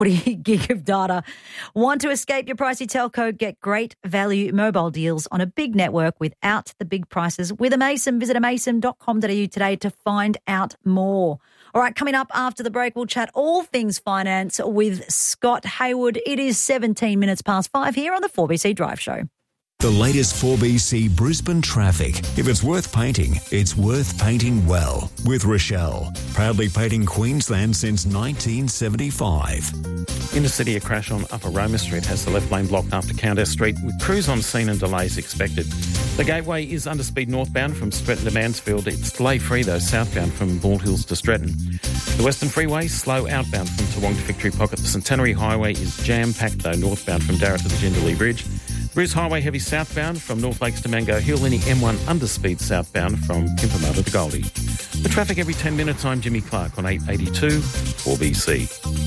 40 gig of data. Want to escape your pricey telco? Get great value mobile deals on a big network without the big prices with Amaysim. Visit amaysim.com.au today to find out more. All right, coming up after the break, we'll chat all things finance with Scott Hayward. It is 17 minutes past 5 here on the 4BC Drive Show. The latest 4BC Brisbane traffic. If it's worth painting, it's worth painting well. With Rochelle, proudly painting Queensland since 1975. In the city, a crash on Upper Roma Street has the left lane blocked after Countess Street, with crews on scene and delays expected. The Gateway is under speed northbound from Stretton to Mansfield. It's delay-free, though, southbound from Bald Hills to Stretton. The Western Freeway, slow outbound from Toowong to Victory Pocket. The Centenary Highway is jam-packed, though, northbound from Darra to the Jindalee Bridge. Bruce Highway heavy southbound from North Lakes to Mango Hill. Any M1 underspeed southbound from Pimpamar to Goldie. The traffic every 10 minutes. I'm Jimmy Clark on 882 4BC.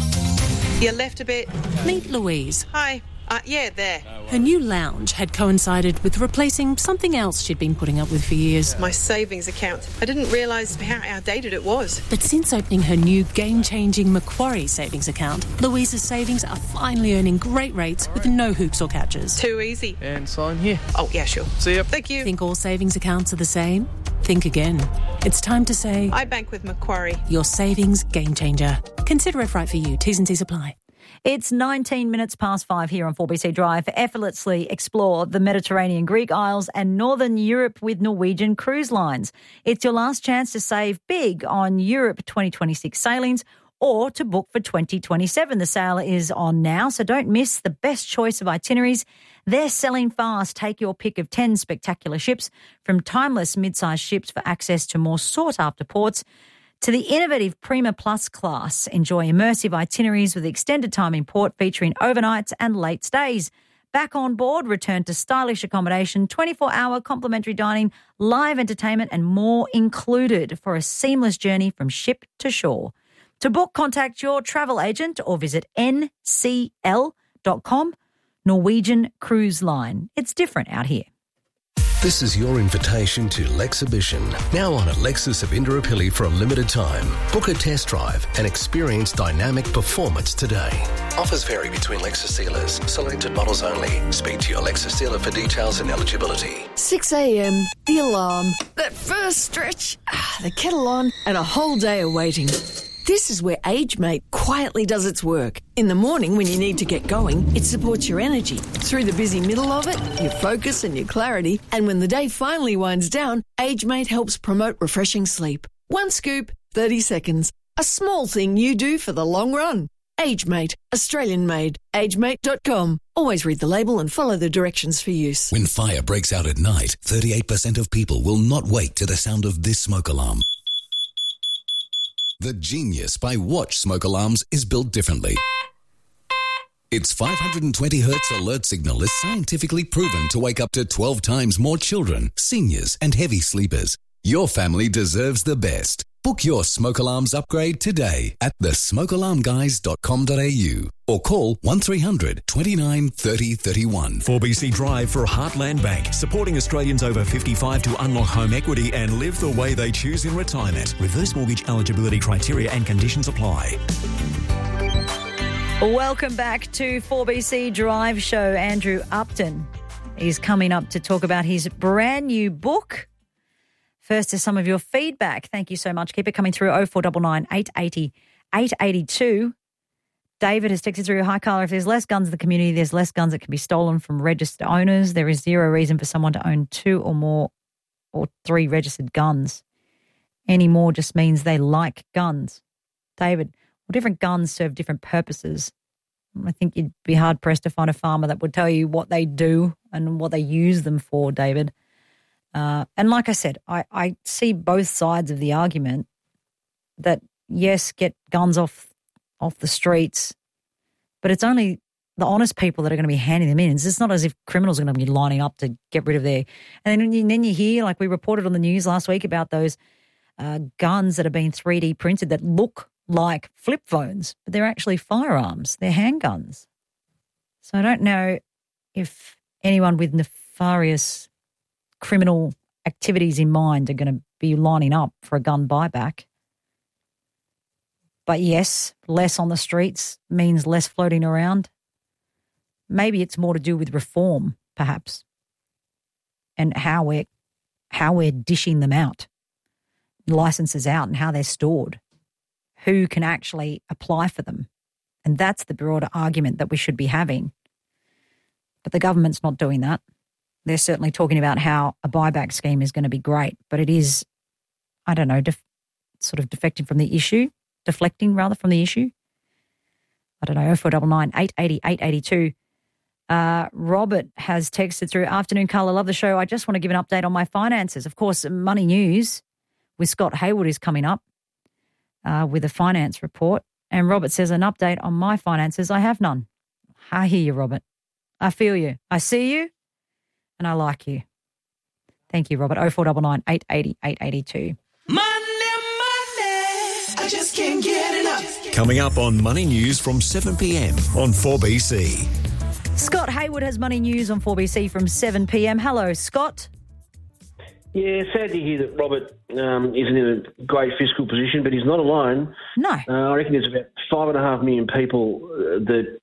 You left a bit. Meet Louise. Hi. Yeah, there. Her new lounge had coincided with replacing something else she'd been putting up with for years. My savings account. I didn't realise how outdated it was. But since opening her new game-changing Macquarie savings account, Louise's savings are finally earning great rates with no hoops or catches. Too easy. And sign here. Oh, yeah, sure. See ya. Thank you. Think all savings accounts are the same? Think again. It's time to say... I bank with Macquarie. Your savings game changer. Consider if right for you. T's and C's apply. It's 19 minutes past 5 here on 4BC Drive. Effortlessly explore the Mediterranean, Greek Isles and Northern Europe with Norwegian Cruise Lines. It's your last chance to save big on Europe 2026 sailings or to book for 2027. The sale is on now, so don't miss the best choice of itineraries. They're selling fast. Take your pick of 10 spectacular ships, from timeless mid-sized ships for access to more sought-after ports, to the innovative Prima Plus class. Enjoy immersive itineraries with extended time in port featuring overnights and late stays. Back on board, return to stylish accommodation, 24-hour complimentary dining, live entertainment and more included for a seamless journey from ship to shore. To book, contact your travel agent or visit ncl.com. Norwegian Cruise Line. It's different out here. This is your invitation to Lexhibition, now on at Lexus of Indooroopilly for a limited time. Book a test drive and experience dynamic performance today. Offers vary between Lexus dealers. Selected models only. Speak to your Lexus dealer for details and eligibility. 6 a.m, the alarm, that first stretch, the kettle on, and a whole day of waiting. This is where AgeMate quietly does its work. In the morning when you need to get going, it supports your energy. Through the busy middle of it, your focus and your clarity. And when the day finally winds down, AgeMate helps promote refreshing sleep. One scoop, 30 seconds. A small thing you do for the long run. AgeMate, Australian made. AgeMate.com. Always read the label and follow the directions for use. When fire breaks out at night, 38% of people will not wake to the sound of this smoke alarm. The Genius by Watch smoke alarms is built differently. Its 520 Hz alert signal is scientifically proven to wake up to 12 times more children, seniors and heavy sleepers. Your family deserves the best. Book your smoke alarms upgrade today at thesmokealarmguys.com.au or call 1300 29 30 31. 4BC Drive for Heartland Bank, supporting Australians over 55 to unlock home equity and live the way they choose in retirement. Reverse mortgage eligibility criteria and conditions apply. Welcome back to 4BC Drive Show. Andrew Upton is coming up to talk about his brand new book. First is some of your feedback. Thank you so much. Keep it coming through 0499 880 882. David has texted through, hi, Carla. If there's less guns in the community, there's less guns that can be stolen from registered owners. There is zero reason for someone to own 2 or more or 3 registered guns. Any more just means they like guns. David, well, different guns serve different purposes. I think you'd be hard-pressed to find a farmer that would tell you what they do and what they use them for, David. And like I said, I see both sides of the argument that, yes, get guns off the streets, but it's only the honest people that are going to be handing them in. It's not as if criminals are going to be lining up to get rid of their... And then you hear, like we reported on the news last week about those guns that have been 3D printed that look like flip phones, but they're actually firearms. They're handguns. So I don't know if anyone with nefarious criminal activities in mind are going to be lining up for a gun buyback. But yes, less on the streets means less floating around. Maybe it's more to do with reform, perhaps, and how we're dishing them out, licenses out, and how they're stored, who can actually apply for them. And that's the broader argument that we should be having. But the government's not doing that. They're certainly talking about how a buyback scheme is going to be great, but it is, I don't know, sort of deflecting from the issue. I don't know, 0499 880 882. Robert has texted through, afternoon, Carl, I love the show. I just want to give an update on my finances. Of course, Money News with Scott Hayward is coming up with a finance report. And Robert says, an update on my finances, I have none. I hear you, Robert. I feel you. I see you and I like you. Thank you, Robert. 0499 880 882. I just can't get enough. Coming up on Money News from 7 p.m. on 4BC. Scott Hayward has Money News on 4BC from 7 p.m. Hello, Scott. Yeah, sad to hear that Robert isn't in a great fiscal position, but he's not alone. No. I reckon there's about 5.5 million people that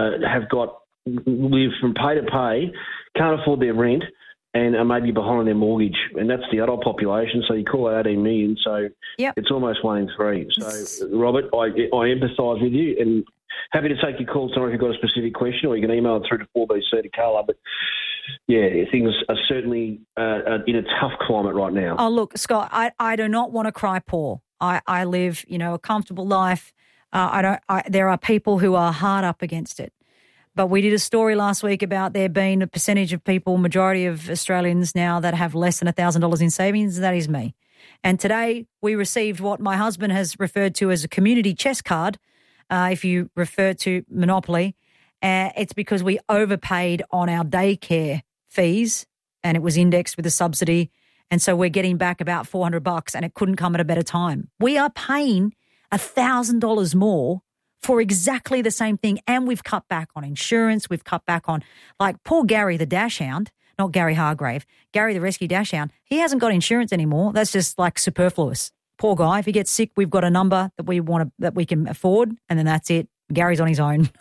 live from pay to pay, can't afford their rent, and are maybe behind on their mortgage. And that's the adult population, so you call that 18 million, so it's almost 1 in 3. So, Robert, I empathise with you, and happy to take your call tonight if you've got a specific question, or you can email it through to 4BC to Carla. But, yeah, things are certainly in a tough climate right now. Oh, look, Scott, I do not want to cry poor. I live, a comfortable life. There are people who are hard up against it. But we did a story last week about there being a percentage of people, majority of Australians now, that have less than $1,000 in savings. That is me. And today we received what my husband has referred to as a community chest card. If you refer to Monopoly, it's because we overpaid on our daycare fees and it was indexed with a subsidy. And so we're getting back about $400 and it couldn't come at a better time. We are paying $1,000 more for exactly the same thing, and we've cut back on insurance. We've cut back on, like, poor Gary the Dash Hound, not Gary Hargrave, Gary the Rescue Dash Hound. He hasn't got insurance anymore. That's just like superfluous. Poor guy. If he gets sick, we've got a number that we can afford, and then that's it. Gary's on his own.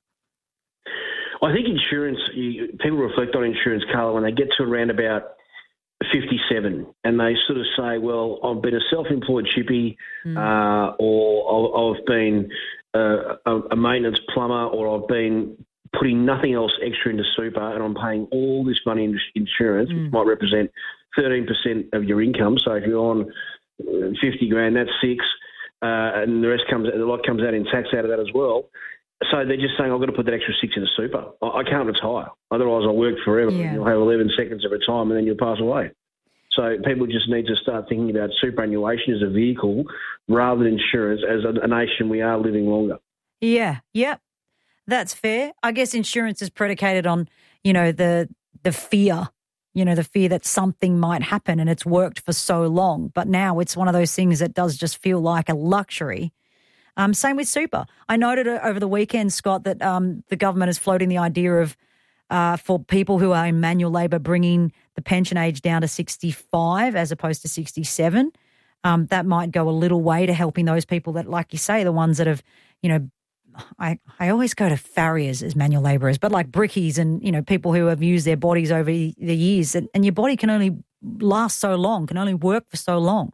I think insurance. People reflect on insurance, Carla, when they get to around about 57 and they sort of say, well, I've been a self-employed chippy or I've been a maintenance plumber, or I've been putting nothing else extra into super and I'm paying all this money into insurance, which might represent 13% of your income. So if you're on 50 grand, that's 6, and the lot comes out in tax out of that as well. So they're just saying, I've got to put that extra 6 into super. I can't retire. Otherwise I'll work forever. Yeah. You'll have 11 seconds of retirement and then you'll pass away. So people just need to start thinking about superannuation as a vehicle rather than insurance. As a nation, we are living longer. Yeah, that's fair. I guess insurance is predicated on, the fear, the fear that something might happen, and it's worked for so long. But now it's one of those things that does just feel like a luxury. Same with super. I noted over the weekend, Scott, that the government is floating the idea of for people who are in manual labour, bringing the pension age down to 65 as opposed to 67. That might go a little way to helping those people that, like you say, the ones that have, I always go to farriers as manual labourers, but like brickies and, people who have used their bodies over the years. And your body can only last so long, can only work for so long.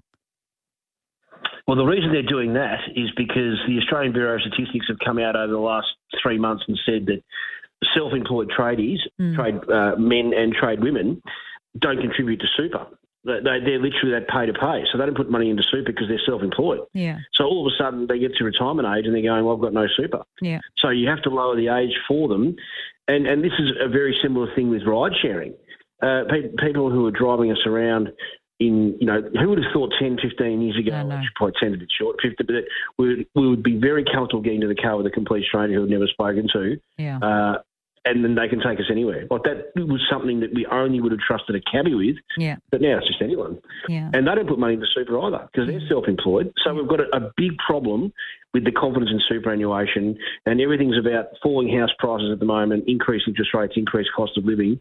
Well, the reason they're doing that is because the Australian Bureau of Statistics have come out over the last 3 months and said that self-employed tradies, trade men and trade women, don't contribute to super. They're literally that pay to pay. So they don't put money into super because they're self-employed. Yeah. So all of a sudden they get to retirement age and they're going, well, I've got no super. Yeah. So you have to lower the age for them. And this is a very similar thing with ride sharing. People who are driving us around in, who would have thought 10, 15 years ago, probably 10 a bit short, 50, but we would be very comfortable getting to the car with a complete stranger who had never spoken to. Yeah. And then they can take us anywhere. Like that was something that we only would have trusted a cabbie with. Yeah. But now it's just anyone. Yeah. And they don't put money into super either because they're self-employed. So we've got a big problem with the confidence in superannuation, and everything's about falling house prices at the moment, increased interest rates, increased cost of living.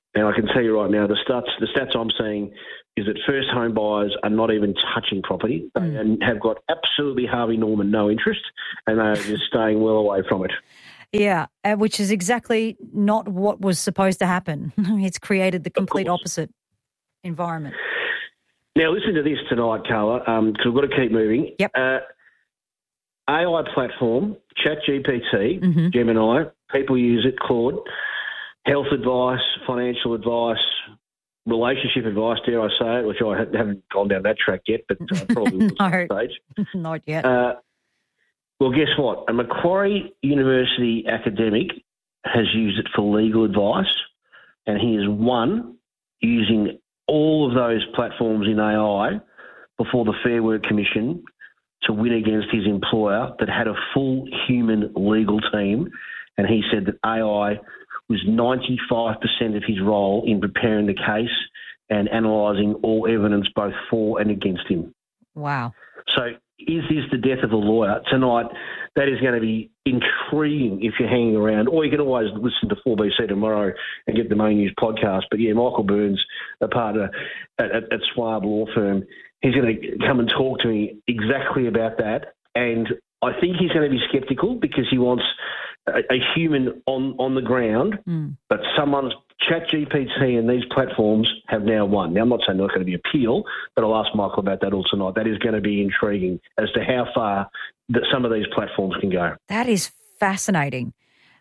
And I can tell you right now, the stats I'm seeing is that first home buyers are not even touching property. They have got absolutely Harvey Norman no interest, and they are just staying well away from it. Yeah, which is exactly not what was supposed to happen. It's created the complete opposite environment. Now, listen to this tonight, Carla, because we've got to keep moving. Yep. AI platform, ChatGPT, Gemini, people use it, Claude, health advice, financial advice, relationship advice, dare I say it, which I haven't gone down that track yet, but probably No, at some stage. Not yet. Well, guess what? A Macquarie University academic has used it for legal advice, and he has won using all of those platforms in AI before the Fair Work Commission to win against his employer that had a full human legal team, and he said that AI was 95% of his role in preparing the case and analysing all evidence both for and against him. Wow. So is this the death of a lawyer? Tonight, that is going to be intriguing if you're hanging around, or you can always listen to 4BC tomorrow and get the Main News podcast. But, yeah, Michael Burns, a partner at Swab Law Firm, he's going to come and talk to me exactly about that. And I think he's going to be sceptical because he wants a human on the ground, but someone's ChatGPT and these platforms have now won. Now, I'm not saying they're not going to be appeal, but I'll ask Michael about that all tonight. That is going to be intriguing as to how far that some of these platforms can go. That is fascinating.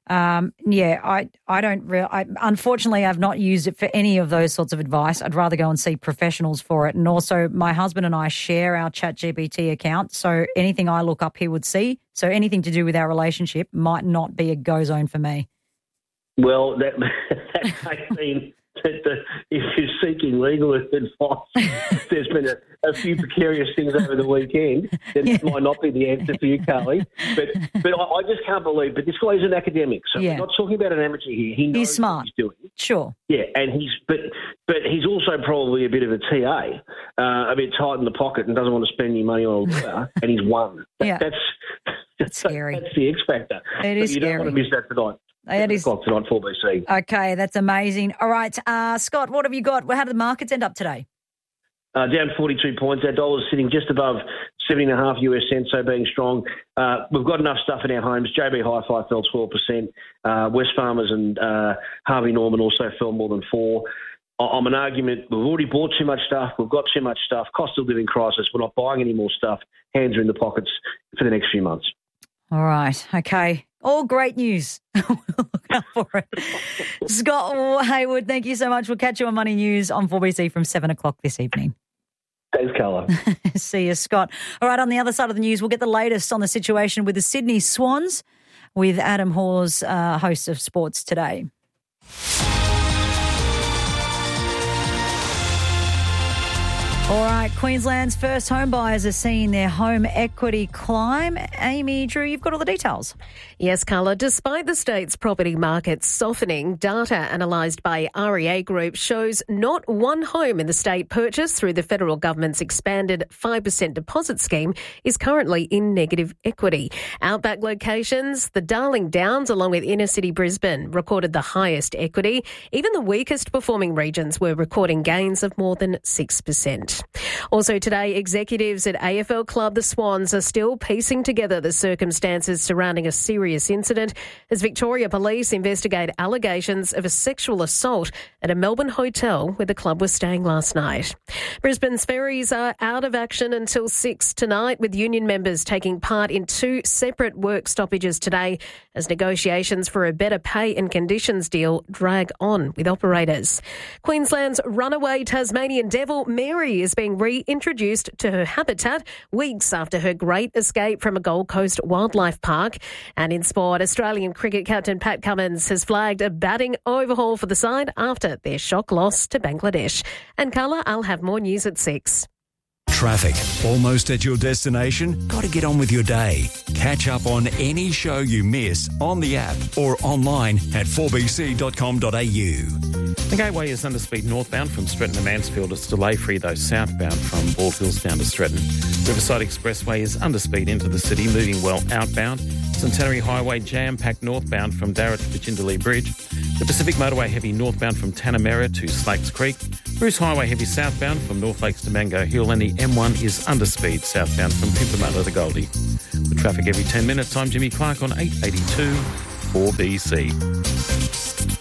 Unfortunately, I've not used it for any of those sorts of advice. I'd rather go and see professionals for it. And also, my husband and I share our ChatGPT account, so anything I look up, he would see. So anything to do with our relationship might not be a go zone for me. Well, that may mean that if you're seeking legal advice, there's been a few precarious things over the weekend. That might not be the answer for you, Carly. But I just can't believe. But this guy is an academic, so we're not talking about an amateur here. He knows he's smart. what he's doing. Sure. Yeah, and but he's also probably a bit of a TA, a bit tight in the pocket, and doesn't want to spend any money on a lawyer, and he's won. That's scary. That's the X factor. It is you scary. don't want to miss that tonight. It is tonight, 4BC. Okay, that's amazing. All right, Scott, what have you got? How did the markets end up today? Down 42 points. Our dollar's sitting just above 70.5 US cents, so being strong. We've got enough stuff in our homes. JB Hi-Fi fell 12%. Wesfarmers and Harvey Norman also fell more than 4%. I'm an argument. We've already bought too much stuff. We've got too much stuff. Cost of living crisis. We're not buying any more stuff. Hands are in the pockets for the next few months. All right. Okay. All great news. Look out for it. Scott Hayward, thank you so much. We'll catch you on Money News on 4BC from 7 o'clock this evening. Thanks, Carla. See you, Scott. All right, on the other side of the news, we'll get the latest on the situation with the Sydney Swans with Adam Hawes, host of Sports Today. All right, Queensland's first home buyers are seeing their home equity climb. Amy Drew, you've got all the details. Yes, Carla. Despite the state's property market softening, data analysed by REA Group shows not one home in the state purchased through the federal government's expanded 5% deposit scheme is currently in negative equity. Outback locations, the Darling Downs along with inner city Brisbane recorded the highest equity. Even the weakest performing regions were recording gains of more than 6%. Also today, executives at AFL club The Swans are still piecing together the circumstances surrounding a serious incident as Victoria Police investigate allegations of a sexual assault at a Melbourne hotel where the club was staying last night. Brisbane's ferries are out of action until 6 tonight, with union members taking part in 2 separate work stoppages today as negotiations for a better pay and conditions deal drag on with operators. Queensland's runaway Tasmanian devil, Mary, is being reintroduced to her habitat weeks after her great escape from a Gold Coast wildlife park. And in sport, Australian cricket captain Pat Cummins has flagged a batting overhaul for the side after their shock loss to Bangladesh. And Carla, I'll have more news at 6. Traffic. Almost at your destination? Got to get on with your day. Catch up on any show you miss on the app or online at 4bc.com.au. The Gateway is under speed northbound from Stretton to Mansfield. It's delay-free, though, southbound from Bald Hills down to Stretton. Riverside Expressway is under speed into the city, moving well outbound. Centenary Highway jam-packed northbound from Darra to Bajindalee Bridge. The Pacific Motorway heavy northbound from Tanamera to Slakes Creek. Bruce Highway heavy southbound from North Lakes to Mango Hill, and the M1 is underspeed southbound from Pimpamata to Goldie. The traffic every 10 minutes. I'm Jimmy Clark on 882 4BC.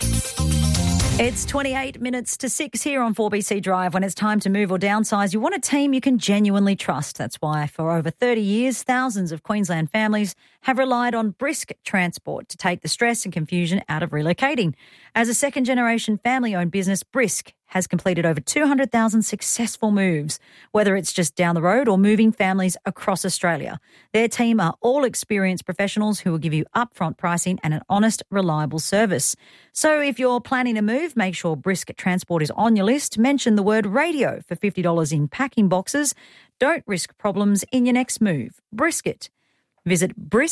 It's 28 minutes to 6 here on 4BC Drive. When it's time to move or downsize, you want a team you can genuinely trust. That's why for over 30 years, thousands of Queensland families have relied on Brisk Transport to take the stress and confusion out of relocating. As a second-generation family-owned business, Brisk has completed over 200,000 successful moves, whether it's just down the road or moving families across Australia. Their team are all experienced professionals who will give you upfront pricing and an honest, reliable service. So if you're planning a move, make sure Brisk Transport is on your list. Mention the word radio for $50 in packing boxes. Don't risk problems in your next move. Brisk it. Visit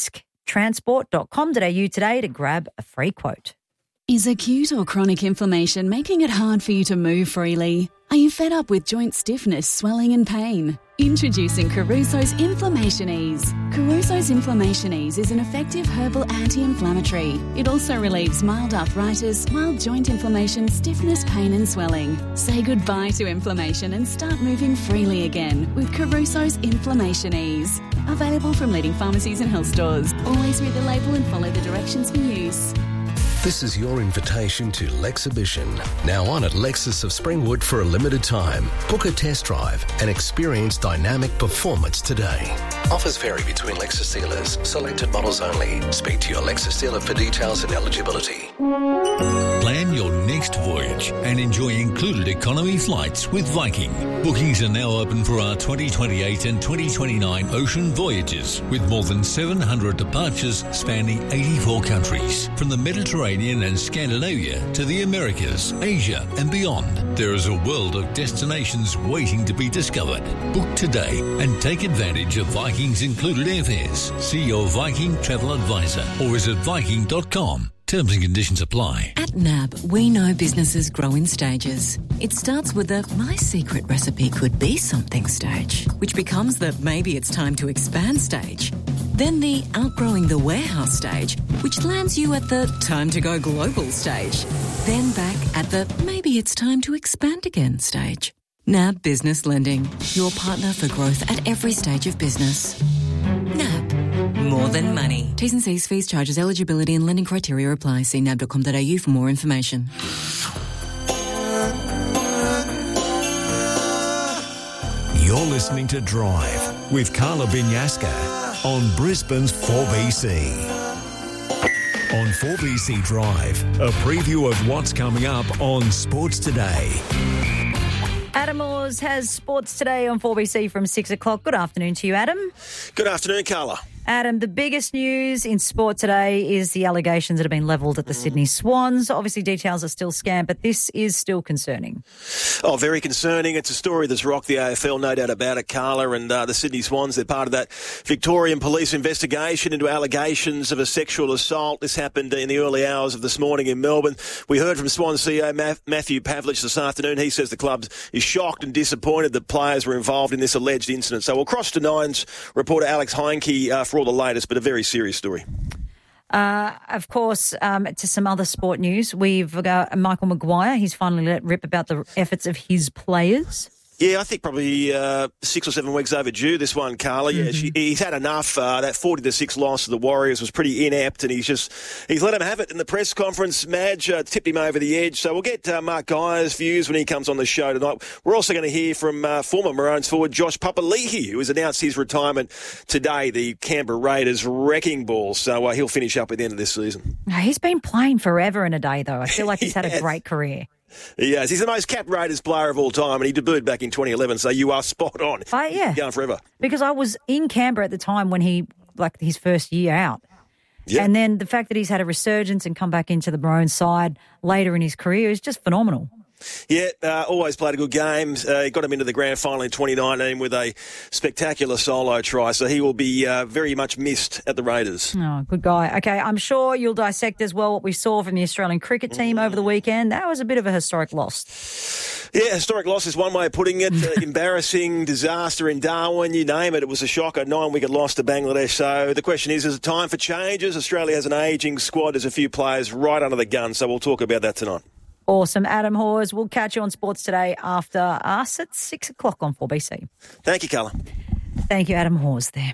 brisktransport.com.au today to grab a free quote. Is acute or chronic inflammation making it hard for you to move freely? Are you fed up with joint stiffness, swelling and pain? Introducing Caruso's Inflammation Ease. Caruso's Inflammation Ease is an effective herbal anti-inflammatory. It also relieves mild arthritis, mild joint inflammation, stiffness, pain and swelling. Say goodbye to inflammation and start moving freely again with Caruso's Inflammation Ease. Available from leading pharmacies and health stores. Always read the label and follow the directions for use. This is your invitation to Lexhibition, now on at Lexus of Springwood for a limited time. Book a test drive and experience dynamic performance today. Offers vary between Lexus dealers. Selected models only. Speak to your Lexus dealer for details and eligibility. Plan your next voyage and enjoy included economy flights with Viking. Bookings are now open for our 2028 and 2029 ocean voyages, with more than 700 departures spanning 84 countries, from the Mediterranean and Scandinavia to the Americas, Asia and beyond. There is a world of destinations waiting to be discovered. Book today and take advantage of Viking's included airfares. See your Viking travel advisor or visit Viking.com. Terms and conditions apply. At NAB, we know businesses grow in stages. It starts with the my secret recipe could be something stage, which becomes the maybe it's time to expand stage. Then the outgrowing the warehouse stage, which lands you at the time to go global stage. Then back at the maybe it's time to expand again stage. NAB Business Lending, your partner for growth at every stage of business. NAB. More than money. T's and C's, fees, charges, eligibility and lending criteria apply. See nab.com.au for more information. You're listening to Drive with Carla Binyaska on Brisbane's 4BC. On 4BC Drive, a preview of what's coming up on Sports Today. Adam Moores has Sports Today on 4BC from 6 o'clock. Good afternoon to you, Adam. Good afternoon, Carla. Adam, the biggest news in sport today is the allegations that have been levelled at the Sydney Swans. Obviously, details are still scant, but this is still concerning. Oh, very concerning. It's a story that's rocked the AFL, no doubt about it, Carla. And the Sydney Swans, they're part of that Victorian police investigation into allegations of a sexual assault. This happened in the early hours of this morning in Melbourne. We heard from Swans CEO Matthew Pavlich this afternoon. He says the club is shocked and disappointed that players were involved in this alleged incident. So we'll cross to Nine's reporter Alex Heinke for all the latest, but a very serious story. Of course, to some other sport news, we've got Michael Maguire. He's finally let rip about the efforts of his players. Yeah, I think probably 6 or 7 weeks overdue, this one, Carla. Yeah, he's had enough. That 40-6 loss to the Warriors was pretty inept, and he's let him have it in the press conference. Madge tipped him over the edge. So we'll get Mark Guyer's views when he comes on the show tonight. We're also going to hear from former Maroons forward Josh Papali'i, who has announced his retirement today, the Canberra Raiders wrecking ball. So he'll finish up at the end of this season. He's been playing forever and a day, though. I feel like he's had a great career. Yes, he's the most capped Raiders player of all time, and he debuted back in 2011, so you are spot on. Yeah. Going forever. Because I was in Canberra at the time when he, his first year out. Yep. And then the fact that he's had a resurgence and come back into the Maroons side later in his career is just phenomenal. Yeah, always played a good game. He got him into the grand final in 2019 with a spectacular solo try, so he will be very much missed at the Raiders. Oh, good guy. Okay, I'm sure you'll dissect as well what we saw from the Australian cricket team over the weekend. That was a bit of a historic loss. Yeah, historic loss is one way of putting it. Embarrassing disaster in Darwin, you name it. It was a shocker, 9-wicket loss to Bangladesh. So the question is it time for changes? Australia has an ageing squad. There's a few players right under the gun, so we'll talk about that tonight. Awesome. Adam Hawes, we'll catch you on Sports Today after us at 6 o'clock on 4BC. Thank you, Carla. Thank you, Adam Hawes there.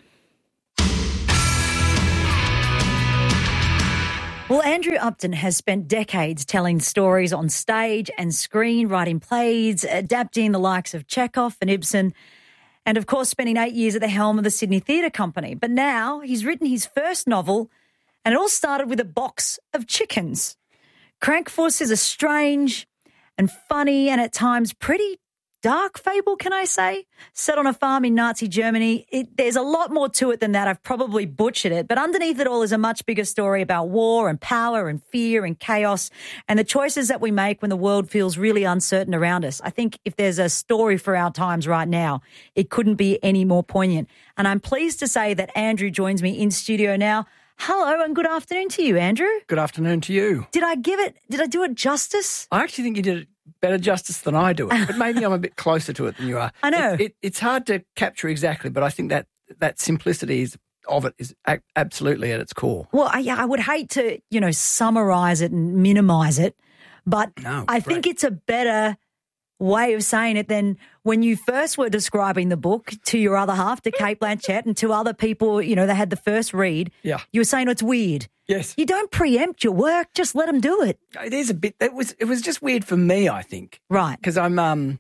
Well, Andrew Upton has spent decades telling stories on stage and screen, writing plays, adapting the likes of Chekhov and Ibsen, and, of course, spending 8 years at the helm of the Sydney Theatre Company. But now he's written his first novel, and it all started with a box of chickens. Krankfuss is a strange and funny and at times pretty dark fable, can I say? Set on a farm in Nazi Germany. There's a lot more to it than that. I've probably butchered it. But underneath it all is a much bigger story about war and power and fear and chaos and the choices that we make when the world feels really uncertain around us. I think if there's a story for our times right now, it couldn't be any more poignant. And I'm pleased to say that Andrew joins me in studio now. Hello and good afternoon to you, Andrew. Good afternoon to you. Did I do it justice? I actually think you did it better justice than I do it, but maybe I'm a bit closer to it than you are. I know. It's hard to capture exactly, but I think that simplicity of it is absolutely at its core. Well, I would hate to, summarise it and minimise it, but I think it's a better way of saying it than when you first were describing the book to your other half, to Kate Blanchett, and to other people, that had the first read. Yeah. You were saying it's weird. Yes. You don't preempt your work, just let them do it. It is a bit, it was just weird for me, I think. Right. Because I'm,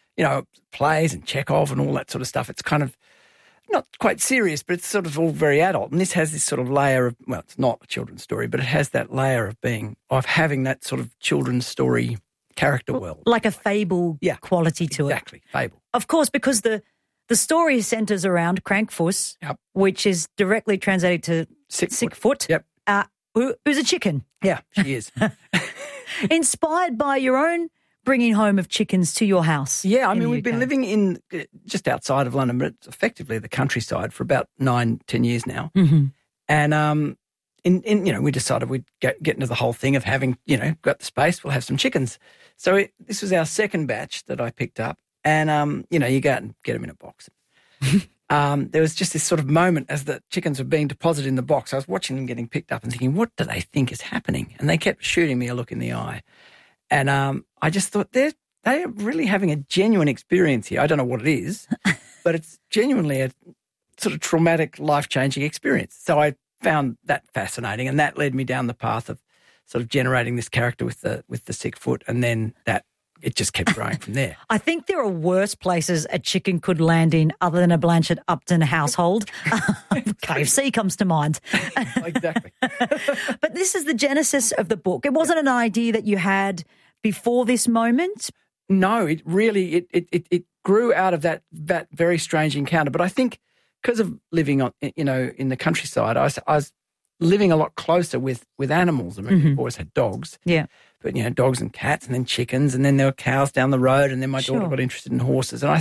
plays and Chekhov and all that sort of stuff. It's kind of not quite serious, but it's sort of all very adult. And this has this sort of layer of, well, it's not a children's story, but it has that layer of having that sort of children's story character world. Like a fable quality to it. Exactly, fable. Of course, because the story centres around Krankfuss, which is directly translated to Sickfoot. Yep. Who's a chicken. Yeah, she is. Inspired by your own bringing home of chickens to your house. Yeah, I mean, we've been living in just outside of London, but it's effectively the countryside for about 9-10 years now. Mm-hmm. And we decided we'd get into the whole thing of having, got the space, we'll have some chickens. So this was our second batch that I picked up. And, you go out and get them in a box. There was just this sort of moment as the chickens were being deposited in the box. I was watching them getting picked up and thinking, what do they think is happening? And they kept shooting me a look in the eye. And I just thought they are really having a genuine experience here. I don't know what it is, but it's genuinely a sort of traumatic, life-changing experience. So I found that fascinating, and that led me down the path of sort of generating this character with the sick foot, and then it just kept growing from there. I think there are worse places a chicken could land in other than a Blanchett Upton household. KFC comes to mind. Exactly. But this is the genesis of the book. It wasn't an idea that you had before this moment? No, it really it grew out of that very strange encounter. But I think because of living on, in the countryside, I was living a lot closer with animals. I mean, we've always had dogs. Yeah. But, dogs and cats and then chickens, and then there were cows down the road, and then my daughter got interested in horses. And I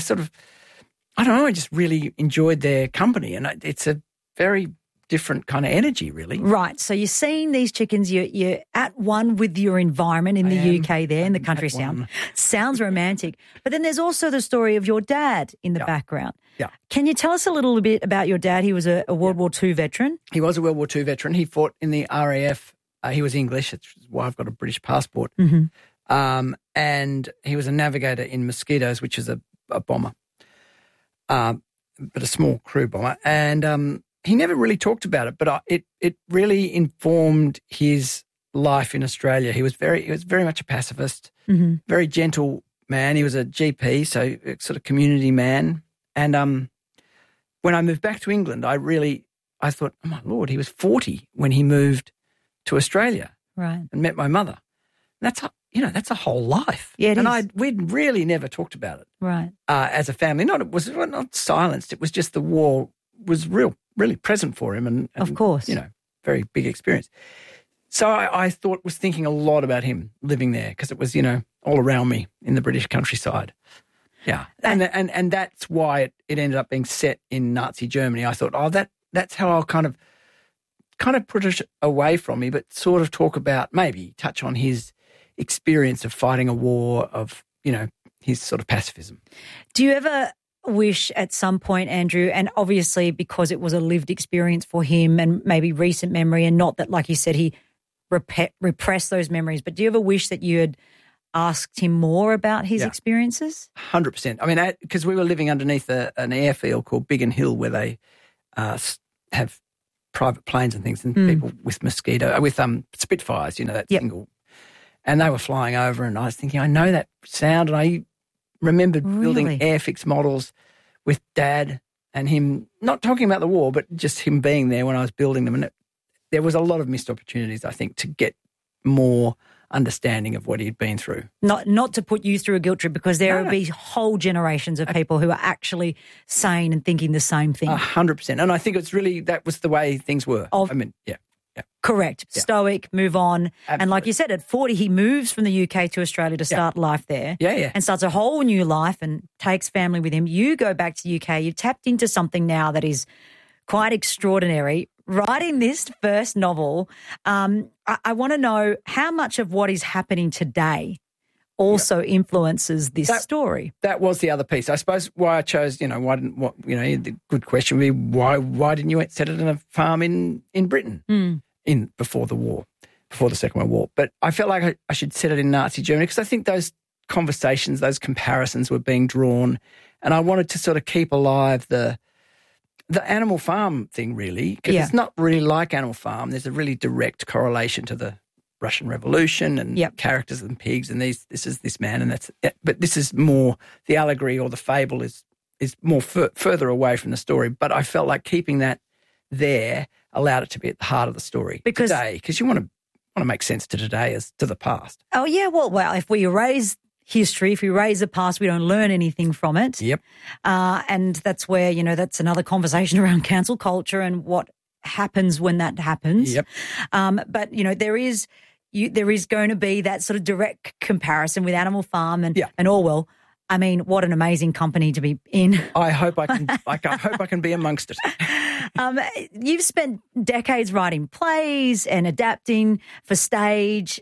I just really enjoyed their company. And it's a very different kind of energy, really. Right. So you're seeing these chickens, you're at one with your environment in the UK there, in the countryside. Sounds romantic. But then there's also the story of your dad in the background. Yeah. Can you tell us a little bit about your dad? He was a World War II veteran. He was a World War II veteran. He fought in the RAF. He was English. That's why I've got a British passport. Mm-hmm. And he was a navigator in Mosquitoes, which is a bomber, but a small crew bomber. And he never really talked about it, but it really informed his life in Australia. He was very much a pacifist, very gentle man. He was a GP, so a sort of community man. And when I moved back to England, I thought, oh my Lord, he was 40 when he moved to Australia, right, and met my mother. That's a whole life. Yeah, it is. We'd really never talked about it, right, as a family. It was not silenced. It was just the war was really present for him, and of course, very big experience. So I was thinking a lot about him living there because it was all around me in the British countryside. Yeah, and that's why it ended up being set in Nazi Germany. I thought, that's how I'll kind of put it away from me, but sort of touch on his experience of fighting a war, of, his sort of pacifism. Do you ever wish at some point, Andrew, and obviously because it was a lived experience for him and maybe recent memory, and not that, like you said, he repressed those memories, but do you ever wish that you had asked him more about his experiences? 100%. I mean, because we were living underneath an airfield called Biggin Hill, where they have private planes and things, and people with Spitfires, that single. And they were flying over, and I was thinking, I know that sound, and I remembered building Airfix models with Dad and him, not talking about the war, but just him being there when I was building them. And there was a lot of missed opportunities, I think, to get more understanding of what he'd been through. Not to put you through a guilt trip, because there will be whole generations of people who are actually sane and thinking the same thing. 100%. And I think it's really, that was the way things were. Correct. Yeah. Stoic, move on. Absolutely. And like you said, at 40, he moves from the UK to Australia to start life there. And starts a whole new life and takes family with him. You go back to the UK. You've tapped into something now that is quite extraordinary. Writing this first novel, I want to know how much of what is happening today also influences this story. That was the other piece. I suppose why I chose, the good question would be why didn't you set it on a farm in Britain before the Second World War? But I felt like I should set it in Nazi Germany, because I think those conversations, those comparisons were being drawn, and I wanted to sort of keep alive the Animal Farm thing, really, because it's not really like Animal Farm. There's a really direct correlation to the Russian Revolution and characters and pigs, and this is this man, and that's. But this is more the allegory or the fable is more further away from the story. But I felt like keeping that there allowed it to be at the heart of the story today, because you want to make sense to today as to the past. Oh yeah, well, if we erase history, if we erase the past, we don't learn anything from it. And that's where, that's another conversation around cancel culture and what happens when that happens. But, there is going to be that sort of direct comparison with Animal Farm and Orwell. I mean, what an amazing company to be in. I hope I can be amongst it. You've spent decades writing plays and adapting for stage.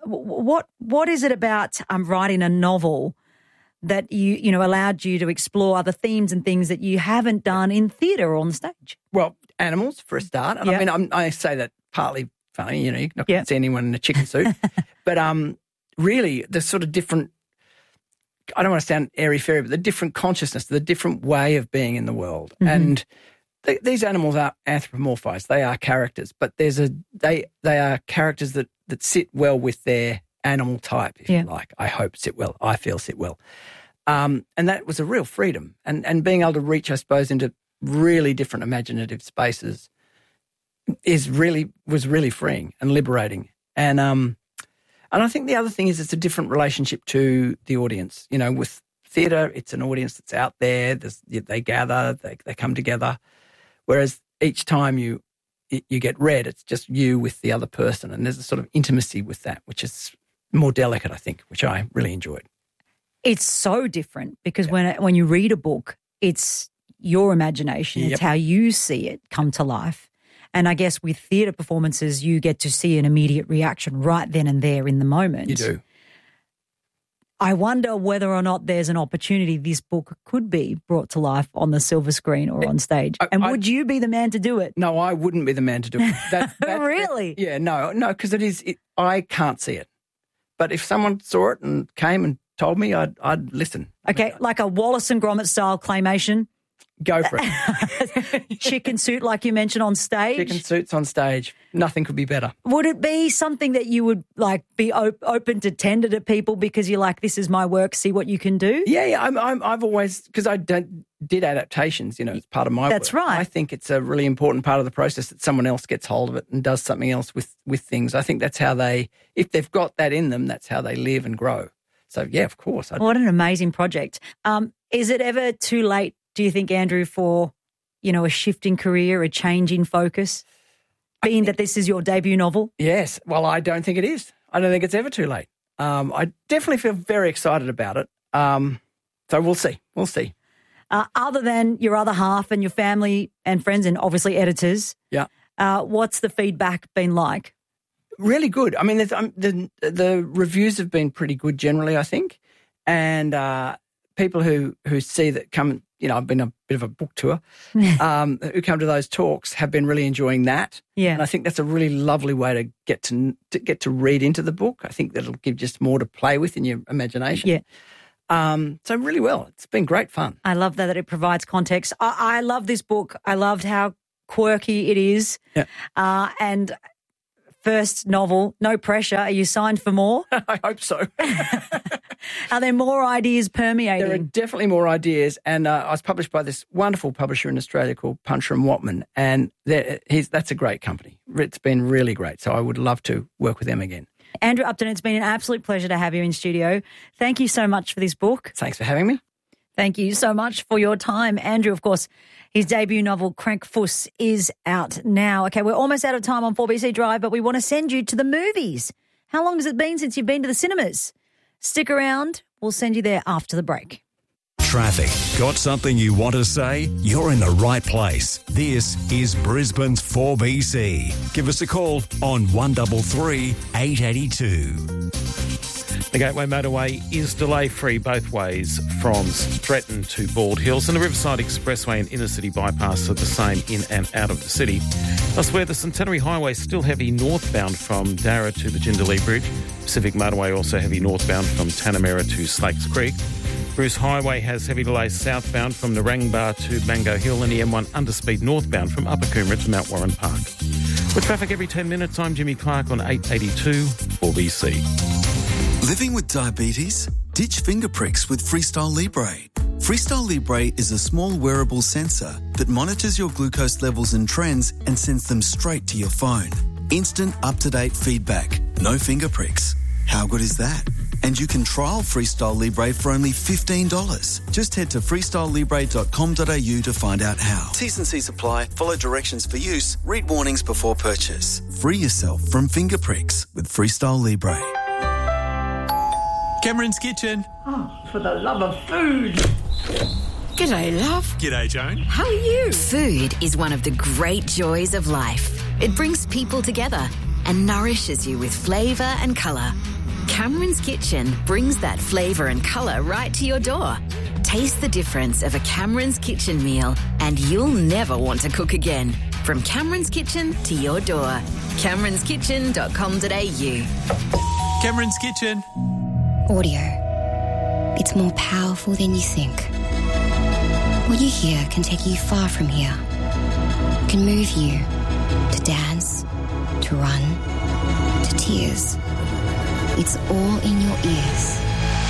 What is it about writing a novel that you allowed you to explore other themes and things that you haven't done in theatre or on the stage? Well, animals for a start. And I mean, I say that partly funny. You're not going to see anyone in a chicken suit, but really the sort of different. I don't want to sound airy-fairy, but the different consciousness, the different way of being in the world. And these animals are anthropomorphized. They are characters, but they are characters that sit well with their animal type, if you like. I hope sit well. I feel sit well. And that was a real freedom. And being able to reach, I suppose, into really different imaginative spaces was really freeing and liberating. And I think the other thing is it's a different relationship to the audience. With theatre, it's an audience that's out there. They gather, they come together. Whereas each time you get read, it's just you with the other person, and there's a sort of intimacy with that, which is more delicate, I think, which I really enjoyed. It's so different because when you read a book, it's your imagination. It's how you see it come to life. And I guess with theatre performances, you get to see an immediate reaction right then and there in the moment. You do. I wonder whether or not there's an opportunity this book could be brought to life on the silver screen or on stage. Would you be the man to do it? No, I wouldn't be the man to do it. Really? No, because I can't see it. But if someone saw it and came and told me, I'd listen. Okay, like a Wallace and Gromit style claymation? Go for it. Chicken suit, like you mentioned, on stage? Chicken suits on stage. Nothing could be better. Would it be something that you would be open to tender to people because you're like, this is my work, see what you can do? Yeah. I've always, because I did adaptations, it's part of my work. That's right. I think it's a really important part of the process that someone else gets hold of it and does something else with things. I think that's how if they've got that in them, that's how they live and grow. So, yeah, of course. What an amazing project. Is it ever too late, do you think, Andrew, for, a shift in career, a change in focus, being that this is your debut novel? Yes. Well, I don't think it is. I don't think it's ever too late. I definitely feel very excited about it. So we'll see. We'll see. Other than your other half and your family and friends and obviously editors, what's the feedback been like? Really good. I mean, the reviews have been pretty good generally, I think. And people who see that come, I've been a bit of a book tour, who come to those talks have been really enjoying that. Yeah. And I think that's a really lovely way to get to read into the book. I think that'll give just more to play with in your imagination. Yeah. So really well. It's been great fun. I love that it provides context. I love this book. I loved how quirky it is. Yeah. And first novel, no pressure. Are you signed for more? I hope so. Are there more ideas permeating? There are definitely more ideas. And I was published by this wonderful publisher in Australia called Puncher and Watman. And that's a great company. It's been really great. So I would love to work with them again. Andrew Upton, it's been an absolute pleasure to have you in studio. Thank you so much for this book. Thanks for having me. Thank you so much for your time. Andrew, of course, his debut novel, Krankfuss, is out now. Okay, we're almost out of time on 4BC Drive, but we want to send you to the movies. How long has it been since you've been to the cinemas? Stick around. We'll send you there after the break. Traffic. Got something you want to say? You're in the right place. This is Brisbane's 4BC. Give us a call on 133 882. The Gateway Motorway is delay-free both ways from Stretton to Bald Hills, and the Riverside Expressway and Inner City Bypass are the same in and out of the city. Elsewhere, the Centenary Highway is still heavy northbound from Darra to the Jindalee Bridge. Pacific Motorway also heavy northbound from Tanamera to Slakes Creek. Bruce Highway has heavy delays southbound from Narangba to Mango Hill, and the M1 underspeed northbound from Upper Coomera to Mount Warren Park. With traffic every 10 minutes, I'm Jimmy Clark on 882 4BC. Living with diabetes? Ditch finger pricks with Freestyle Libre. Freestyle Libre is a small wearable sensor that monitors your glucose levels and trends and sends them straight to your phone. Instant, up-to-date feedback. No finger pricks. How good is that? And you can trial Freestyle Libre for only $15. Just head to freestylelibre.com.au to find out how. T's and C's apply. Follow directions for use. Read warnings before purchase. Free yourself from finger pricks with Freestyle Libre. Cameron's Kitchen. Oh, for the love of food. G'day, love. G'day, Joan. How are you? Food is one of the great joys of life. It brings people together and nourishes you with flavour and colour. Cameron's Kitchen brings that flavour and colour right to your door. Taste the difference of a Cameron's Kitchen meal and you'll never want to cook again. From Cameron's Kitchen to your door. CameronsKitchen.com.au. Cameron's Kitchen. Audio. It's more powerful than you think. What you hear can take you far from here. It can move you to dance, to run, to tears. It's all in your ears.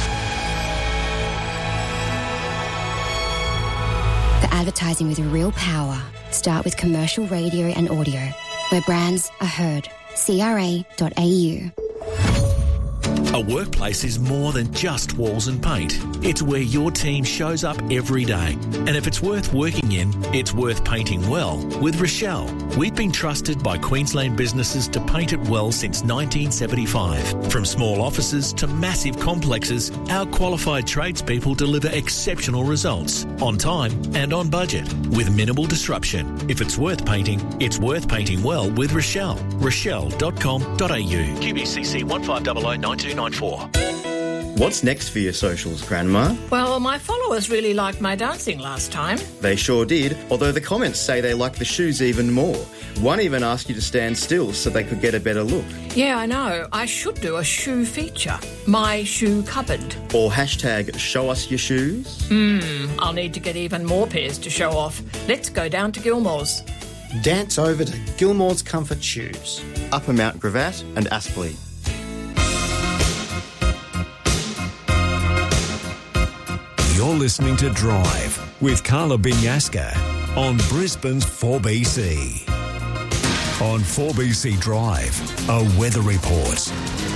For advertising with real power, start with commercial radio and audio, where brands are heard. CRA.au. A workplace is more than just walls and paint. It's where your team shows up every day. And if it's worth working in, it's worth painting well with Rochelle. We've been trusted by Queensland businesses to paint it well since 1975. From small offices to massive complexes, our qualified tradespeople deliver exceptional results on time and on budget with minimal disruption. If it's worth painting well with Rochelle. Rochelle.com.au. QBCC 15009294. What's next for your socials, Grandma? Well, my followers really liked my dancing last time. They sure did, although the comments say they like the shoes even more. One even asked you to stand still so they could get a better look. Yeah, I know. I should do a shoe feature. My shoe cupboard. Or hashtag show us your shoes. I'll need to get even more pairs to show off. Let's go down to Gilmore's. Dance over to Gilmore's Comfort Shoes. Upper Mount Gravatt and Aspley. You're listening to Drive with Carla Binyaska on Brisbane's 4BC. On 4BC Drive, a weather report.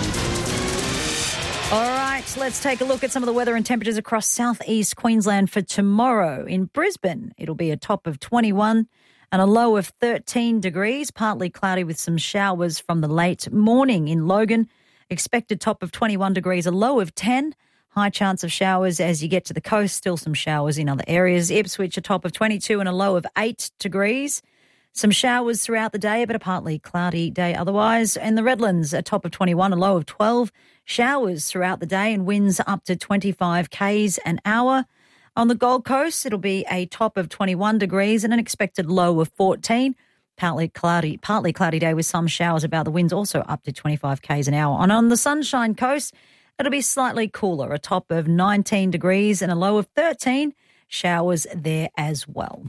All right, let's take a look at some of the weather and temperatures across southeast Queensland for tomorrow. In Brisbane, it'll be a top of 21 and a low of 13 degrees, partly cloudy with some showers from the late morning. In Logan, expected top of 21 degrees, a low of 10. High chance of showers as you get to the coast, still some showers in other areas. Ipswich, a top of 22 and a low of 8 degrees. Some showers throughout the day, but a partly cloudy day otherwise. And the Redlands, a top of 21, a low of 12. Showers throughout the day and winds up to 25 k's an hour. On the Gold Coast, it'll be a top of 21 degrees and an expected low of 14. Partly cloudy day with some showers about. The winds also up to 25 k's an hour. And on the Sunshine Coast, it'll be slightly cooler, a top of 19 degrees and a low of 13. Showers there as well.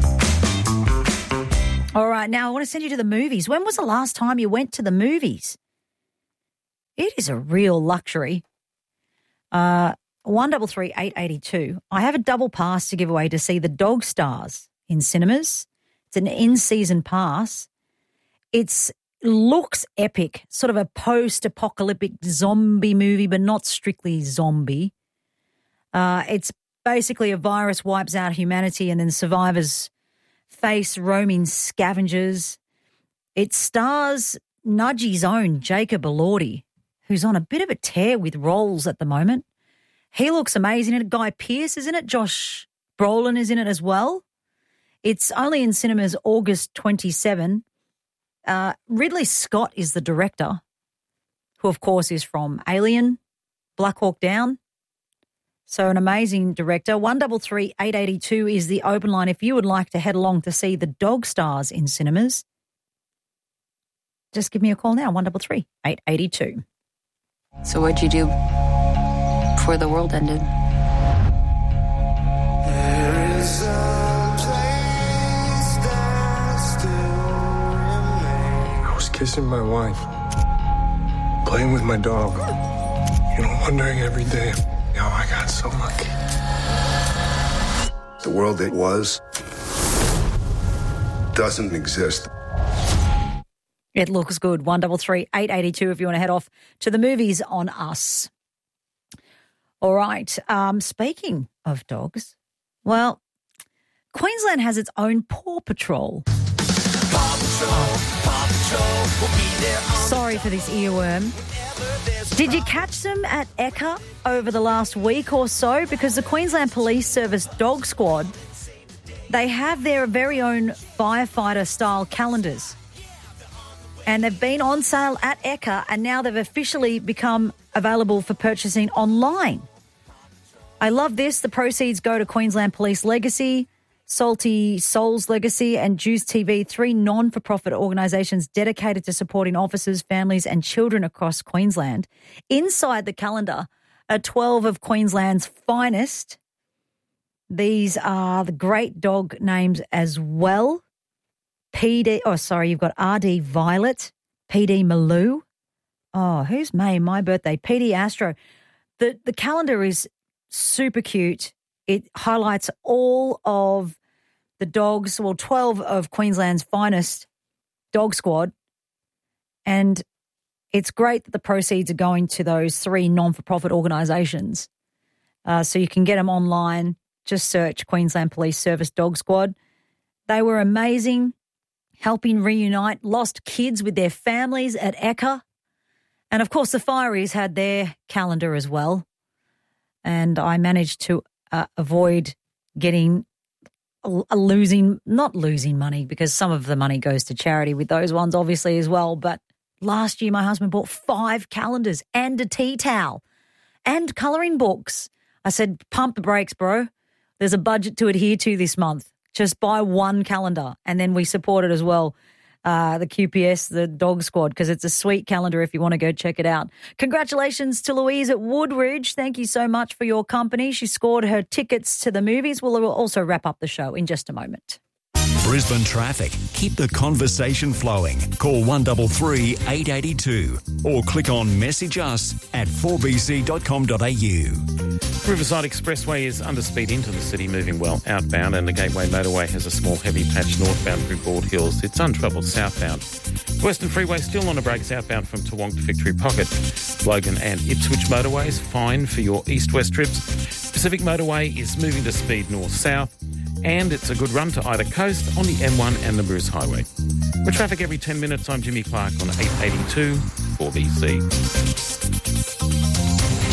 All right, now I want to send you to the movies. When was the last time you went to the movies? It is a real luxury. 133 882. I have a double pass to give away to see The Dog Stars in cinemas. It's an in-season pass. It looks epic, sort of a post-apocalyptic zombie movie, but not strictly zombie. It's basically a virus wipes out humanity and then survivors face roaming scavengers. It stars Nudgie's own Jacob Elordi, who's on a bit of a tear with roles at the moment. He looks amazing. Guy Pearce is in it. Josh Brolin is in it as well. It's only in cinemas August 27. Ridley Scott is the director, who, of course, is from Alien, Black Hawk Down. So an amazing director. 133 882 is the open line if you would like to head along to see The Dog Stars in cinemas. Just give me a call now, 133 882. So what'd you do before the world ended? I was kissing my wife, playing with my dog, wondering every day how I got so lucky. The world that was doesn't exist. It looks good. 133 882 if you want to head off to the movies on us. All right. Speaking of dogs, well, Queensland has its own Paw Patrol. Paw Patrol will be there. Sorry for this earworm. Did you catch them at Ekka over the last week or so? Because the Queensland Police Service Dog Squad, they have their very own firefighter-style calendars. And they've been on sale at Ekka, and now they've officially become available for purchasing online. I love this. The proceeds go to Queensland Police Legacy, Salty Souls Legacy and Juice TV, 3 non-for-profit organisations dedicated to supporting officers, families and children across Queensland. Inside the calendar are 12 of Queensland's finest. These are the great dog names as well. You've got RD Violet, PD Malou. Oh, who's May? My birthday. PD Astro. The calendar is super cute. It highlights all of the dogs, 12 of Queensland's finest dog squad. And it's great that the proceeds are going to those 3 non-for-profit organisations. So you can get them online. Just search Queensland Police Service Dog Squad. They were amazing, helping reunite lost kids with their families at Ekka. And, of course, the Fireys had their calendar as well. And I managed to avoid getting not losing money, because some of the money goes to charity with those ones obviously as well. But last year my husband bought 5 calendars and a tea towel and colouring books. I said, pump the brakes, bro. There's a budget to adhere to this month. Just buy 1 calendar, and then we support it as well. The QPS, the dog squad, because it's a sweet calendar if you want to go check it out. Congratulations to Louise at Woodridge. Thank you so much for your company. She scored her tickets to the movies. We'll also wrap up the show in just a moment. Brisbane traffic. Keep the conversation flowing. Call 133 882 or click on message us at 4bc.com.au. Riverside Expressway is under speed into the city, moving well outbound, and the Gateway Motorway has a small heavy patch northbound through Bald Hills. It's untroubled southbound. Western Freeway still on a break southbound from Toowong to Victory Pocket. Logan and Ipswich Motorways fine for your east-west trips. Pacific Motorway is moving to speed north-south, and it's a good run to either coast on the M1 and the Bruce Highway. With traffic every 10 minutes, I'm Jimmy Clark on 882 4BC.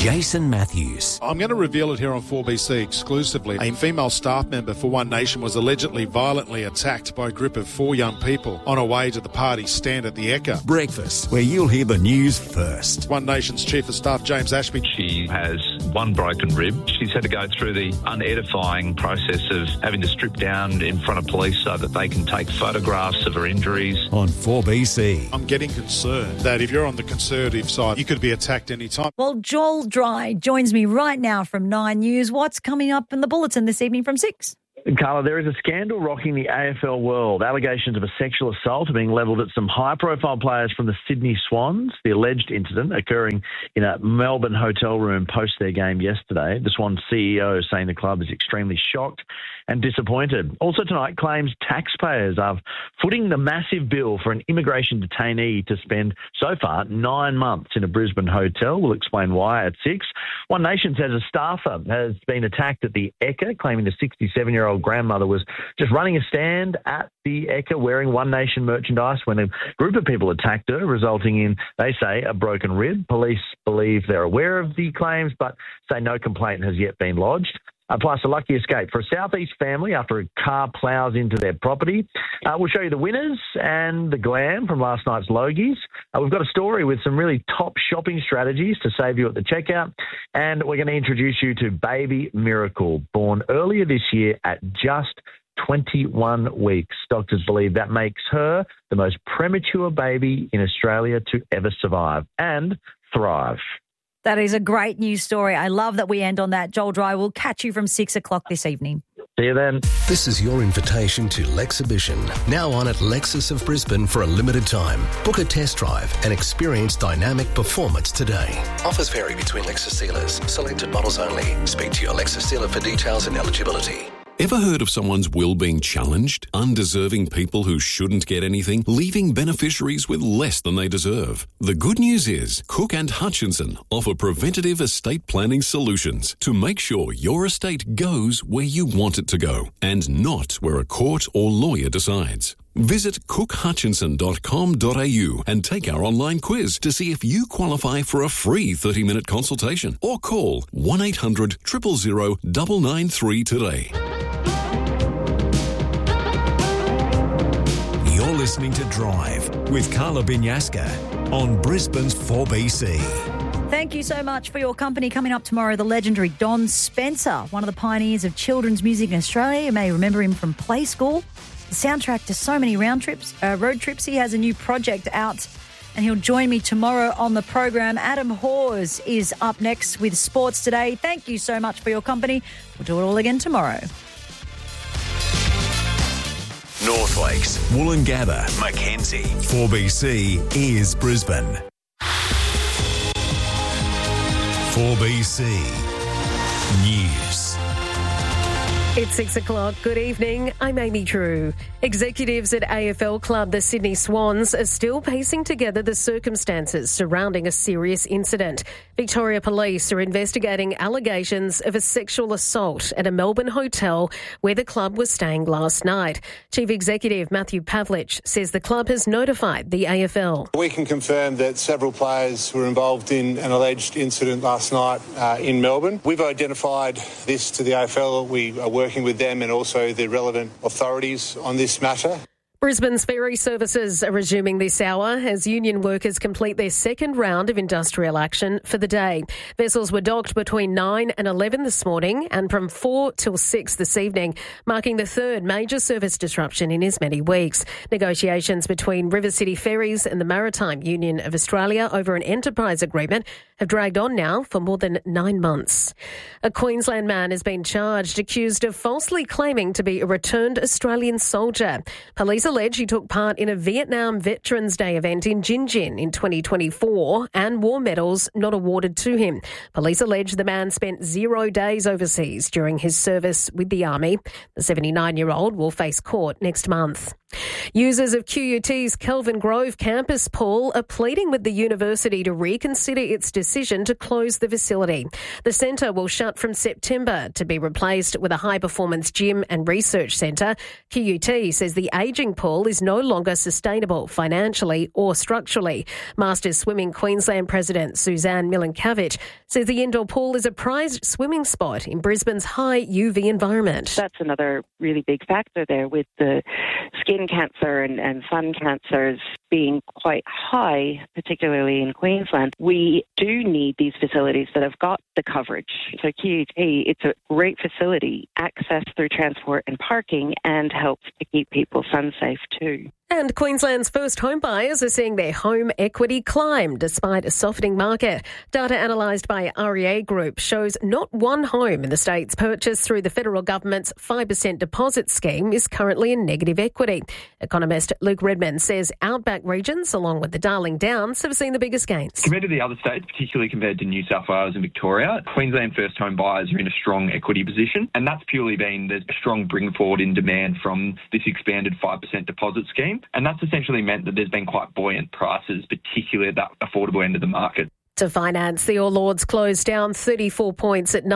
Jason Matthews. I'm going to reveal it here on 4BC exclusively. A female staff member for One Nation was allegedly violently attacked by a group of 4 young people on her way to the party stand at the Ekka. Breakfast, where you'll hear the news first. One Nation's Chief of Staff, James Ashby. She has 1 broken rib. She's had to go through the unedifying process of having to strip down in front of police so that they can take photographs of her injuries. On 4BC. I'm getting concerned that if you're on the Conservative side, you could be attacked any time. Well, Joel Dry joins me right now from 9 News. What's coming up in the bulletin this evening from 6? Carla, there is a scandal rocking the AFL world. Allegations of a sexual assault are being levelled at some high-profile players from the Sydney Swans. The alleged incident occurring in a Melbourne hotel room post their game yesterday. The Swans CEO saying the club is extremely shocked and disappointed. Also tonight, claims taxpayers are footing the massive bill for an immigration detainee to spend so far 9 months in a Brisbane hotel. We'll explain why at 6. One Nation says a staffer has been attacked at the Ekka, claiming the 67-year-old grandmother was just running a stand at the Ekka wearing One Nation merchandise when a group of people attacked her, resulting in, they say, a broken rib. Police believe they're aware of the claims, but say no complaint has yet been lodged. Plus, a lucky escape for a southeast family after a car ploughs into their property. We'll show you the winners and the glam from last night's Logies. We've got a story with some really top shopping strategies to save you at the checkout. And we're going to introduce you to Baby Miracle, born earlier this year at just 21 weeks. Doctors believe that makes her the most premature baby in Australia to ever survive and thrive. That is a great news story. I love that we end on that. Joel Dry will catch you from 6 o'clock this evening. See you then. This is your invitation to Lexhibition, now on at Lexus of Brisbane for a limited time. Book a test drive and experience dynamic performance today. Offers vary between Lexus dealers. Selected models only. Speak to your Lexus dealer for details and eligibility. Ever heard of someone's will being challenged? Undeserving people who shouldn't get anything, leaving beneficiaries with less than they deserve. The good news is Cook and Hutchinson offer preventative estate planning solutions to make sure your estate goes where you want it to go and not where a court or lawyer decides. Visit cookhutchinson.com.au and take our online quiz to see if you qualify for a free 30-minute consultation or call 1-800 000 993 today. You're listening to Drive with Carla Binyaska on Brisbane's 4BC. Thank you so much for your company. Coming up tomorrow, the legendary Don Spencer, one of the pioneers of children's music in Australia. You may remember him from Play School, the soundtrack to so many road trips. He has a new project out and he'll join me tomorrow on the program. Adam Hawes is up next with Sports Today. Thank you so much for your company. We'll do it all again tomorrow. North Lakes, Woolloongabba, Mackenzie. 4BC is Brisbane. 4BC News. It's 6 o'clock. Good evening. I'm Amy Drew. Executives at AFL club the Sydney Swans are still piecing together the circumstances surrounding a serious incident. Victoria Police are investigating allegations of a sexual assault at a Melbourne hotel where the club was staying last night. Chief Executive Matthew Pavlich says the club has notified the AFL. We can confirm that several players were involved in an alleged incident last night in Melbourne. We've identified this to the AFL. We are working with them and also the relevant authorities on this matter. Brisbane's ferry services are resuming this hour as union workers complete their second round of industrial action for the day. Vessels were docked between 9 and 11 this morning and from 4 till 6 this evening, marking the third major service disruption in as many weeks. Negotiations between River City Ferries and the Maritime Union of Australia over an enterprise agreement have dragged on now for more than 9 months. A Queensland man has been charged, accused of falsely claiming to be a returned Australian soldier. Police allege he took part in a Vietnam Veterans Day event in Gin Gin in 2024 and war medals not awarded to him. Police allege the man spent 0 days overseas during his service with the Army. The 79-year-old will face court next month. Users of QUT's Kelvin Grove campus, Paul, are pleading with the university to reconsider its decision to close the facility. The centre will shut from September to be replaced with a high-performance gym and research centre. QUT says the ageing pool is no longer sustainable financially or structurally. Masters Swimming Queensland President Suzanne Milinkovic says the indoor pool is a prized swimming spot in Brisbane's high UV environment. That's another really big factor there, with the skin cancer and sun cancers being quite high, particularly in Queensland. We do need these facilities that have got the coverage. So QUT, it's a great facility, access through transport and parking, and helps to keep people sun safe too. And Queensland's first home buyers are seeing their home equity climb despite a softening market. Data analysed by REA Group shows not one home in the state's purchased through the federal government's 5% deposit scheme is currently in negative equity. Economist Luke Redmond says outback regions, along with the Darling Downs, have seen the biggest gains. Compared to the other states, particularly compared to New South Wales and Victoria, Queensland first home buyers are in a strong equity position, and that's purely been there's a strong bring forward in demand from this expanded 5% deposit scheme. And that's essentially meant that there's been quite buoyant prices, particularly at that affordable end of the market. To finance, the All Ords closed down 34 points at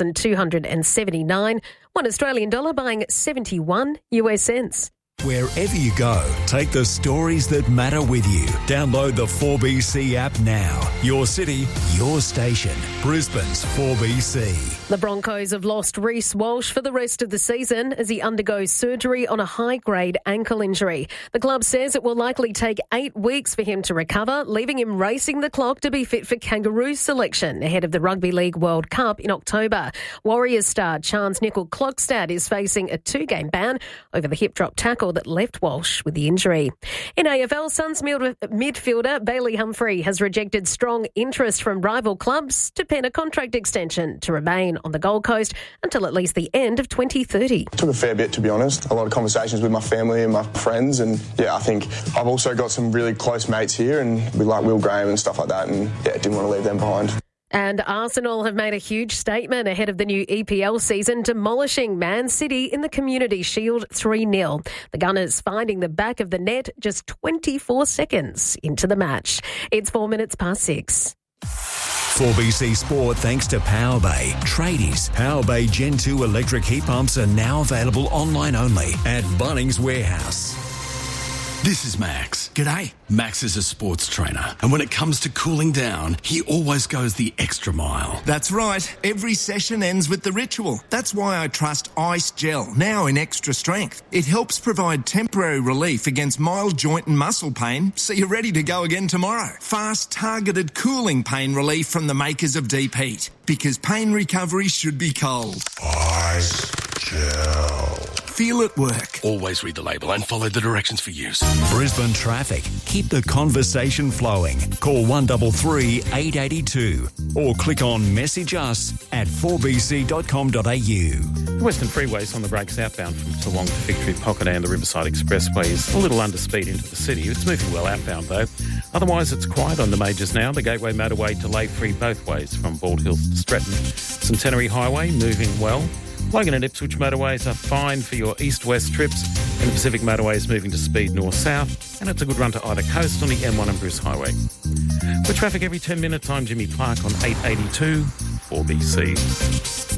9,279. One Australian dollar buying 71 US cents. Wherever you go, take the stories that matter with you. Download the 4BC app now. Your city, your station. Brisbane's 4BC. The Broncos have lost Reece Walsh for the rest of the season as he undergoes surgery on a high-grade ankle injury. The club says it will likely take 8 weeks for him to recover, leaving him racing the clock to be fit for Kangaroos selection ahead of the Rugby League World Cup in October. Warriors star Chance Nickel-Klokstad is facing a 2-game ban over the hip-drop tackle that left Walsh with the injury. In AFL, Suns midfielder Bailey Humphrey has rejected strong interest from rival clubs to pen a contract extension to remain on the Gold Coast until at least the end of 2030. Took a fair bit, to be honest. A lot of conversations with my family and my friends, and I think I've also got some really close mates here, and we like Will Graham and stuff like that, and didn't want to leave them behind. And Arsenal have made a huge statement ahead of the new EPL season, demolishing Man City in the Community Shield 3-0. The Gunners finding the back of the net just 24 seconds into the match. It's 4 minutes past 6. 4BC Sport thanks to Powerbay. Tradies, Powerbay Gen 2 electric heat pumps are now available online only at Bunnings Warehouse. This is Max. G'day. Max is a sports trainer, and when it comes to cooling down, he always goes the extra mile. That's right. Every session ends with the ritual. That's why I trust Ice Gel, now in extra strength. It helps provide temporary relief against mild joint and muscle pain, so you're ready to go again tomorrow. Fast, targeted cooling pain relief from the makers of Deep Heat, because pain recovery should be cold. Ice Gel. Feel it work. Always read the label and follow the directions for use. Brisbane traffic. Keep the conversation flowing. Call 133 882 or click on message us at 4bc.com.au. The Western Freeway's on the break southbound from Toowong to Victory Pocket, and the Riverside Expressway is a little under speed into the city. It's moving well outbound though. Otherwise, it's quiet on the majors now. The Gateway Motorway delay free both ways from Bald Hills to Stratton. Centenary Highway moving well. Logan and Ipswich motorways are fine for your east-west trips, and the Pacific Motorway is moving to speed north-south, and it's a good run to either coast on the M1 and Bruce Highway. With traffic every 10 minutes, I'm Jimmy Clark on 882 4BC.